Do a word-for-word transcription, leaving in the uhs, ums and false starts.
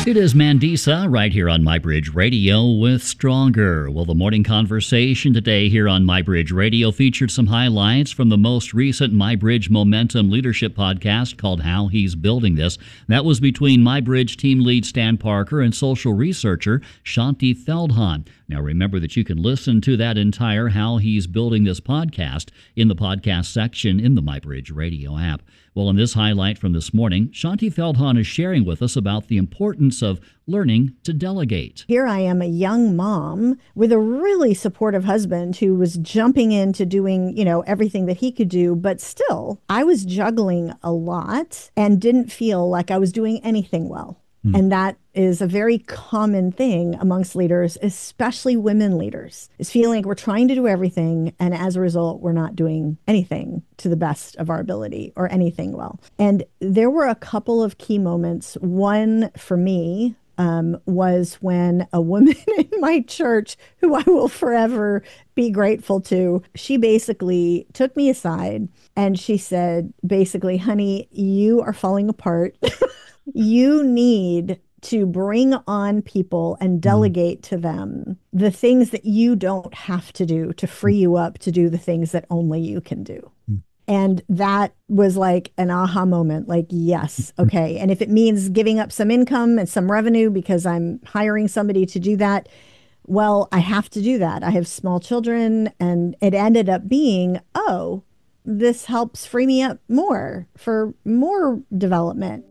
It is Mandisa right here on MyBridge Radio with Stronger. Well, the morning conversation today here on MyBridge Radio featured some highlights from the most recent MyBridge Momentum Leadership podcast called How He's Building This. That was between MyBridge team lead Stan Parker and social researcher Shaunti Feldhahn. Now, remember that you can listen to that entire How He's Building This podcast in the podcast section in the MyBridge Radio app. Well, in this highlight from this morning, Shaunti Feldhahn is sharing with us about the importance of learning to delegate. Here I am, a young mom with a really supportive husband who was jumping into doing, you know, everything that he could do. But still, I was juggling a lot and didn't feel like I was doing anything well. Hmm. And that is a very common thing amongst leaders, especially women leaders, is feeling like we're trying to do everything. And as a result, we're not doing anything to the best of our ability or anything well. And there were a couple of key moments. One for me um, was when a woman in my church, who I will forever be grateful to, she basically took me aside and she said, basically, honey, you are falling apart. You need to bring on people and delegate to them the things that you don't have to do to free you up to do the things that only you can do. Mm. And that was like an aha moment, like, yes, okay. And if it means giving up some income and some revenue because I'm hiring somebody to do that, well, I have to do that. I have small children, and it ended up being, oh, this helps free me up more for more development.